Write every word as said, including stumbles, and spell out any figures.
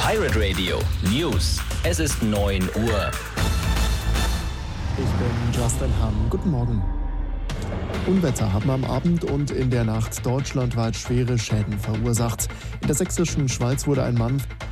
Pirate Radio News. Es ist neun Uhr. Ich bin Justin Hahn. Guten Morgen. Unwetter haben am Abend und in der Nacht deutschlandweit schwere Schäden verursacht. In der sächsischen Schweiz wurde ein Mann